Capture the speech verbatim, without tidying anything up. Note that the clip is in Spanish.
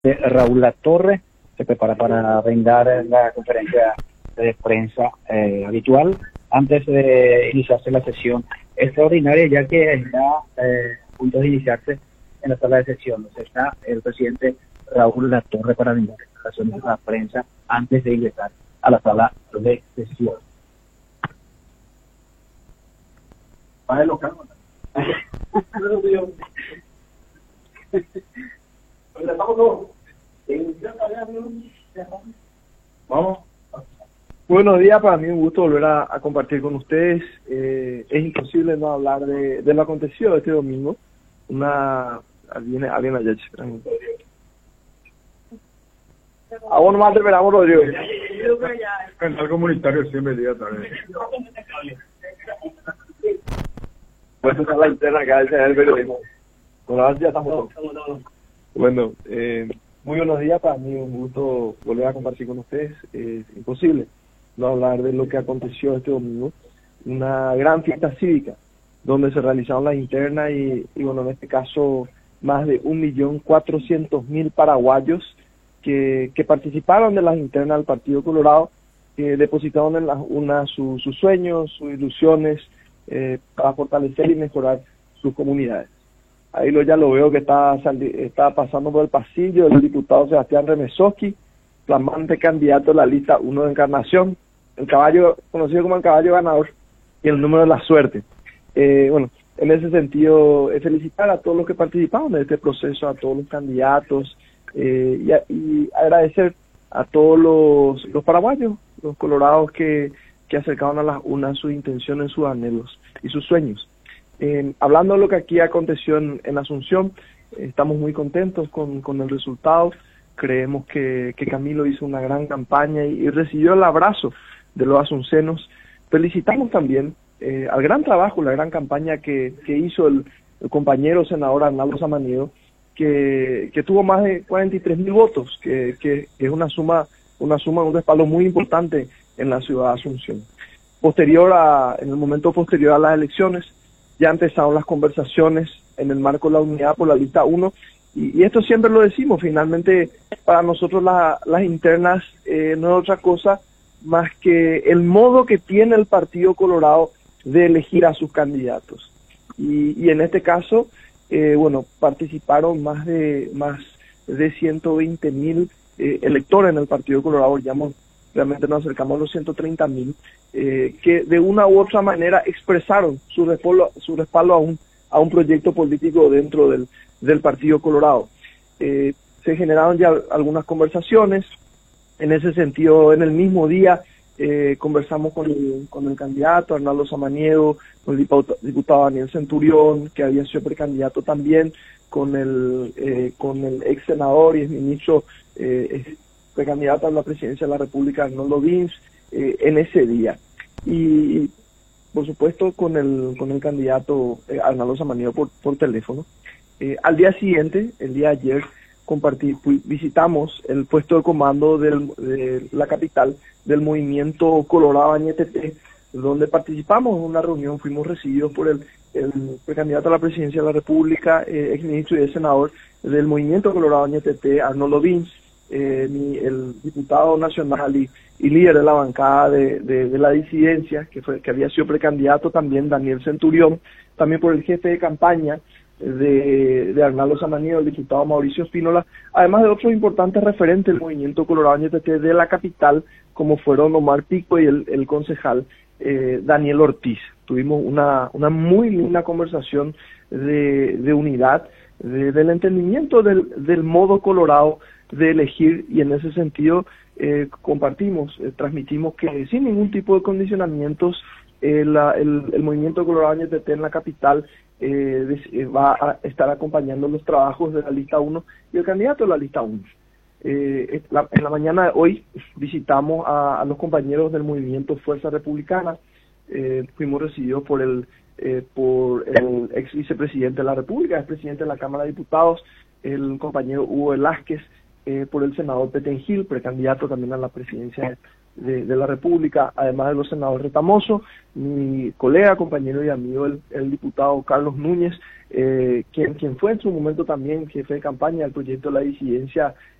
Raúl Latorre se prepara para brindar la conferencia de prensa eh, habitual antes de iniciarse la sesión extraordinaria, ya que está eh, a punto de iniciarse en la sala de sesiones. Está el presidente Raúl Latorre para brindar declaraciones a la prensa antes de ingresar a la sala de sesión. Para el local. Vamos. Buenos días, para mí un gusto volver a, a compartir con ustedes. Eh, es imposible no hablar de, de lo acontecido este domingo. Una... Viene alguien allá. A vos nomás te esperamos, Rodrigo. Canal comunitario siempre diga también. Pues esa es la interna acá del periodismo. Bueno, ahora ya estamos todos. Bueno, eh, muy buenos días, para mí un gusto volver a compartir con ustedes. Es imposible no hablar de lo que aconteció este domingo. Una gran fiesta cívica, donde se realizaron las internas y, y bueno, en este caso, más de un millón cuatrocientos mil paraguayos que, que participaron de las internas del Partido Colorado, que depositaron en las urnas su, sus sueños, sus ilusiones, eh, para fortalecer y mejorar sus comunidades. Ahí lo, ya lo veo que está, está pasando por el pasillo el diputado Sebastián Remesoski, flamante candidato a la lista uno de Encarnación, el caballo, conocido como el caballo ganador, y el número de la suerte. Eh, bueno, en ese sentido, eh, felicitar a todos los que participaron en este proceso, a todos los candidatos, eh, y, a, y agradecer a todos los, los paraguayos, los colorados que, que acercaron a las urnas sus intenciones, sus anhelos y sus sueños. Eh, hablando de lo que aquí aconteció en, en Asunción, eh, estamos muy contentos con, con el resultado. Creemos que, que Camilo hizo una gran campaña y, y recibió el abrazo de los asuncenos. Felicitamos también eh, al gran trabajo, la gran campaña que, que hizo el, el compañero senador Arnaldo Samaniego, que, que tuvo más de cuarenta y tres mil votos, que, que, que es una suma, una suma, un respaldo muy importante en la ciudad de Asunción. Posterior a, en el momento posterior a las elecciones, ya empezaron las conversaciones en el marco de la unidad por la lista uno, y, y esto siempre lo decimos, finalmente para nosotros la, las internas eh, no es otra cosa más que el modo que tiene el Partido Colorado de elegir a sus candidatos. Y, y en este caso, eh, bueno, participaron más de más de ciento veinte mil eh, electores en el Partido Colorado, ya realmente nos acercamos a los ciento treinta mil, eh, que de una u otra manera expresaron su respaldo, su respaldo a un a un proyecto político dentro del, del Partido Colorado. Eh, se generaron ya algunas conversaciones, en ese sentido, en el mismo día eh, conversamos con el, con el candidato Arnaldo Samaniego, con el diputado, diputado Daniel Centurión, que había sido precandidato también, con el, eh, con el ex senador y ex ministro eh, precandidato a la presidencia de la República, Arnoldo Vins, eh, en ese día. Y por supuesto con el con el candidato eh, Arnaldo Samaniego por, por teléfono. Eh, al día siguiente, el día de ayer, compartí, visitamos el puesto de comando del, de la capital del movimiento Colorado Añetete, donde participamos en una reunión, fuimos recibidos por el, el precandidato a la presidencia de la República, eh, exministro y ex senador del movimiento Colorado Añetete, Arnoldo Vins, eh, mi, el diputado nacional y, y líder de la bancada de, de, de la disidencia, que fue que había sido precandidato también, Daniel Centurión, también por el jefe de campaña de, de Arnaldo Samaniego, el diputado Mauricio Espínola, además de otros importantes referentes del movimiento Colorado Añetete de la capital, como fueron Omar Pico y el, el concejal eh, Daniel Ortiz. Tuvimos una, una muy linda conversación de, de unidad, de, del entendimiento del, del modo colorado de elegir, y en ese sentido eh, compartimos, eh, transmitimos que sin ningún tipo de condicionamientos eh, la, el, el movimiento Colorado Añetete en la capital eh, de, va a estar acompañando los trabajos de la lista uno y el candidato de la lista uno. Eh, la, en la mañana de hoy visitamos a, a los compañeros del movimiento Fuerza Republicana, eh, fuimos recibidos por el eh, por el ex vicepresidente de la República, ex presidente de la Cámara de Diputados, el compañero Hugo Velázquez, Eh, por el senador Petén Gil, precandidato también a la presidencia de, de la República, además de los senadores Retamoso, mi colega, compañero y amigo, el, el diputado Carlos Núñez, eh, quien, quien fue en su momento también jefe de campaña del proyecto de la disidencia